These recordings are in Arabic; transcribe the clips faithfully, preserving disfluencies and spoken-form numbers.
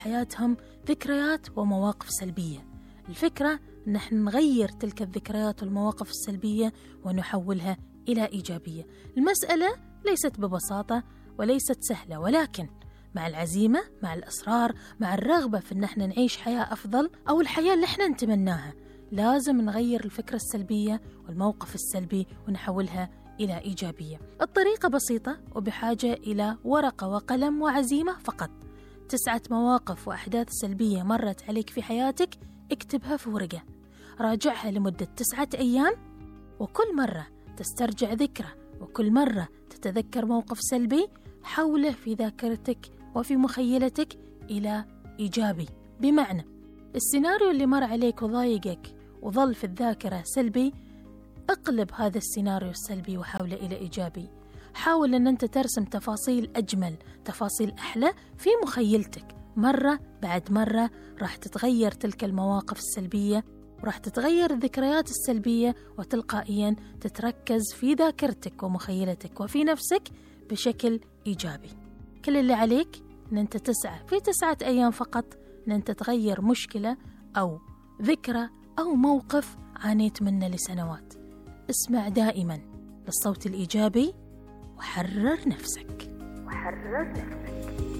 حياتهم ذكريات ومواقف سلبية. الفكرة أن نحن نغير تلك الذكريات والمواقف السلبية ونحولها إلى إيجابية. المسألة ليست ببساطة وليست سهلة، ولكن مع العزيمة، مع الإصرار، مع الرغبة في أن احنا نعيش حياة أفضل أو الحياة اللي احنا نتمناها، لازم نغير الفكرة السلبية والموقف السلبي ونحولها إلى إيجابية. الطريقة بسيطة وبحاجة إلى ورقة وقلم وعزيمة فقط. تسعة مواقف وأحداث سلبية مرت عليك في حياتك اكتبها في ورقة، راجعها لمدة تسعة أيام، وكل مرة تسترجع ذكرى وكل مرة تتذكر موقف سلبي حوله في ذاكرتك وفي مخيلتك إلى إيجابي. بمعنى السيناريو اللي مر عليك وضايقك وظل في الذاكرة سلبي، اقلب هذا السيناريو السلبي وحوله إلى إيجابي. حاول أن أنت ترسم تفاصيل أجمل، تفاصيل أحلى في مخيلتك. مرة بعد مرة راح تتغير تلك المواقف السلبية وراح تتغير الذكريات السلبية، وتلقائيا تتركز في ذاكرتك ومخيلتك وفي نفسك بشكل إيجابي. كل اللي عليك أن أنت تسعى في تسعة أيام فقط أن أنت تغير مشكلة أو ذكرى أو موقف عانيت منه لسنوات. اسمع دائما للصوت الإيجابي وحرر نفسك. وحرر نفسك.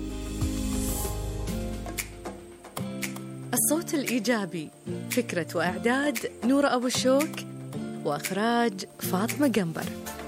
الصوت الإيجابي، فكرة وإعداد نورة أبو الشوك، وإخراج فاطمة قنبر.